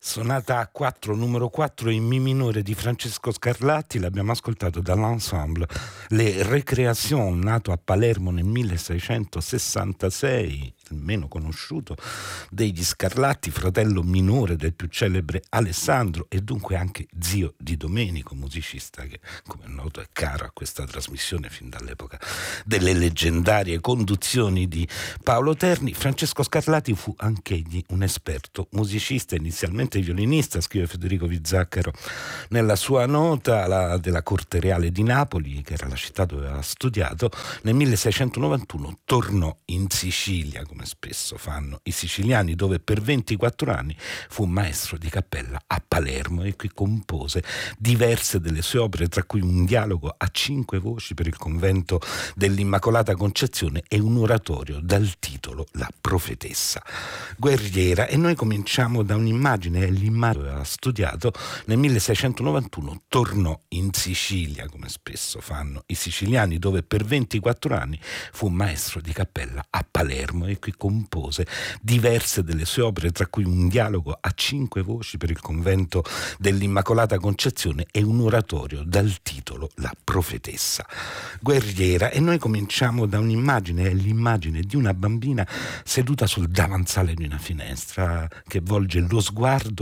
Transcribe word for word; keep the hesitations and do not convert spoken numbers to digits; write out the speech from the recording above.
Sonata A quattro, numero quattro in Mi minore di Francesco Scarlatti, l'abbiamo ascoltato dall'ensemble Les Récréations, nato a Palermo nel milleseicentosessantasei, il meno conosciuto degli Scarlatti, fratello minore del più celebre Alessandro e dunque anche zio di Domenico, musicista che, come è noto, è caro a questa trasmissione fin dall'epoca delle leggendarie conduzioni di Paolo Terni. Francesco Scarlatti fu anch'egli un esperto musicista, inizialmente violinista, scrive Federico Vizzacchero nella sua nota, la, della Corte Reale di Napoli, che era la città dove aveva studiato. Nel milleseicentonovantuno tornò in Sicilia, come spesso fanno i siciliani, dove per ventiquattro anni fu maestro di cappella a Palermo e qui compose diverse delle sue opere, tra cui un dialogo a cinque voci per il convento dell'Immacolata Concezione e un oratorio dal titolo La profetessa guerriera. E noi cominciamo da un'immagine, è l'immagine che aveva studiato. Nel milleseicentonovantuno tornò in Sicilia, come spesso fanno i siciliani, dove per ventiquattro anni fu maestro di cappella a Palermo e qui compose diverse delle sue opere, tra cui un dialogo a cinque voci per il convento dell'Immacolata Concezione e un oratorio dal titolo La profetessa guerriera. E noi cominciamo da un'immagine, è l'immagine di una bambina seduta sul davanzale di una finestra che volge lo sguardo